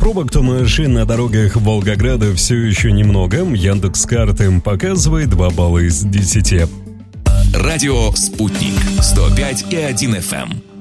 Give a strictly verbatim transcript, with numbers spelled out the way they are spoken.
Пробок-то машин на дорогах Волгограда все еще немного. Яндекс.Карты показывает два балла из десяти. Радио «Спутник» сто пять и один эф эм.